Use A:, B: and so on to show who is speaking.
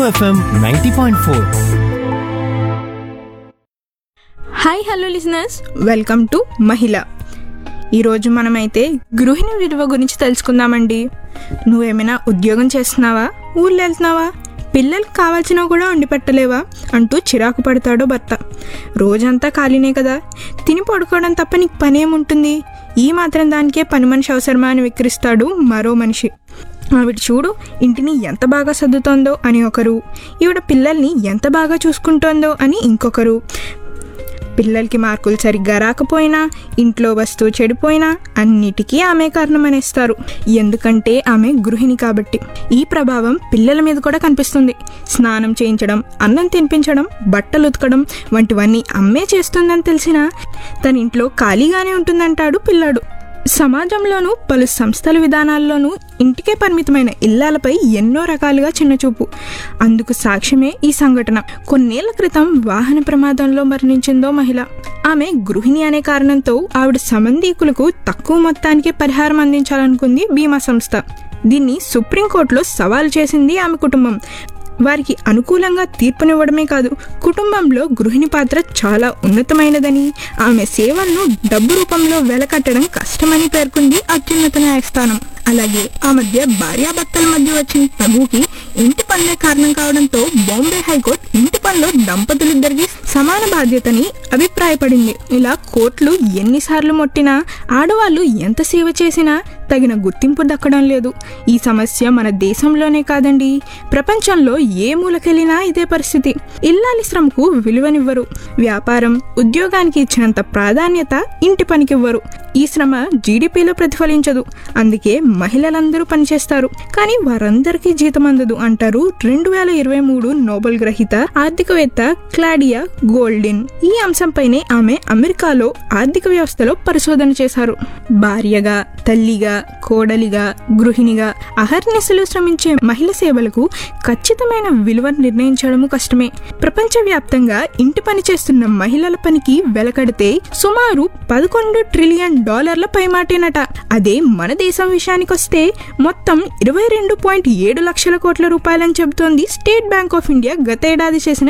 A: FM 90.4.
B: Hi hello listeners, welcome to మహిళ. ఈరోజు మనమైతే గృహిణి విలువ గురించి తెలుసుకుందామండి. నువ్వేమైనా ఉద్యోగం చేస్తున్నావా, ఊళ్ళో వెళ్తున్నావా, పిల్లలకు కావాల్సినవి కూడా వండి పెట్టలేవా అంటూ చిరాకు పడతాడో భర్త. రోజంతా ఖాళీనే కదా, తిని పడుకోవడం తప్ప నీకు పనేముంటుంది, ఈ మాత్రం దానికే పని మనిషి అవసరమా అని విక్రిస్తాడు మరో మనిషి. ఆవిడ చూడు ఇంటిని ఎంత బాగా సర్దుతోందో అని ఒకరు, ఈవిడ పిల్లల్ని ఎంత బాగా చూసుకుంటోందో అని ఇంకొకరు. పిల్లలకి మార్కులు సరిగ్గా రాకపోయినా, ఇంట్లో వస్తువు చెడిపోయినా అన్నిటికీ ఆమె కారణమనేస్తారు. ఎందుకంటే ఆమె గృహిణి కాబట్టి. ఈ ప్రభావం పిల్లల మీద కూడా కనిపిస్తుంది. స్నానం చేయించడం, అన్నం తినిపించడం, బట్టలు ఉతకడం వంటివన్నీ అమ్మే చేస్తుందని తెలిసినా తన ఇంట్లో ఖాళీగానే ఉంటుందంటాడు పిల్లాడు. సమాజంలోనూ పలు సంస్థల విధానాల్లోనూ ఇంటికే పరిమితమైన ఇళ్లాలపై ఎన్నో రకాలుగా చిన్నచూపు. అందుకు సాక్ష్యమే ఈ సంఘటన. కొన్నేళ్ల క్రితం వాహన ప్రమాదంలో మరణించిందో మహిళ. ఆమె గృహిణి అనే కారణంతో ఆవిడ సంబంధీకులకు తక్కువ మొత్తానికే పరిహారం అందించాలనుకుంది బీమా సంస్థ. దీన్ని సుప్రీంకోర్టులో సవాలు చేసింది ఆమె కుటుంబం. వారికి అనుకూలంగా తీర్పునివ్వడమే కాదు, కుటుంబంలో గృహిణి పాత్ర చాలా ఉన్నతమైనదని, ఆమె సేవలను డబ్బు రూపంలో వెలకట్టడం కష్టమని పేర్కొంది అత్యున్నత న్యాయస్థానం. అలాగే ఆ మధ్య భార్యాభర్తల మధ్య వచ్చిన తగుకి ఇంటి పనులే కారణం కావడంతో బాంబే హైకోర్టు ఇంటి పనిలో దంపతులిద్దరికి సమాన బాధ్యతని అభిప్రాయపడింది. ఇలా కోర్టులు ఎన్నిసార్లు మొట్టినా, ఆడవాళ్ళు ఎంత సేవ చేసినా తగిన గుర్తింపు దక్కడం లేదు. ఈ సమస్య మన దేశంలోనే కాదండి, ప్రపంచంలో ఏ మూలకెళ్ళినా ఇదే పరిస్థితి. ఇల్లాలి శ్రమకు విలువనివ్వరు. వ్యాపారం, ఉద్యోగానికి ఇచ్చినంత ప్రాధాన్యత ఇంటి పనికివ్వరు. ఈ శ్రమ జీడిపిలో ప్రతిఫలించదు. అందుకే మహిళలందరూ పనిచేస్తారు, కానీ వారందరికీ జీతం అందదు అంటారు 2023 నోబెల్ గ్రహీత ఆర్థికవేత్త క్లాడియా గోల్డిన్. ఈ అంశంపైనే ఆమె అమెరికాలో ఆర్థిక వ్యవస్థలో పరిశోధన చేశారు. భార్యగా, తల్లిగా, కోడలిగా, గృహిణిగా అహర్నిశలు శ్రమించే మహిళ సేవలకు ఖచ్చితమైన విలువ నిర్ణయించడము కష్టమే. ప్రపంచవ్యాప్తంగా ఇంటి పని చేస్తున్న మహిళల పనికి వెలకడితే సుమారు $11 ట్రిలియన్ పైమాటేనట. అదే మన దేశం విషయానికొస్తే మొత్తం 22.7 లక్షల కోట్ల రూపాయలని చెబుతోంది స్టేట్ బ్యాంక్ ఆఫ్ ఇండియా గతేడాది చేసిన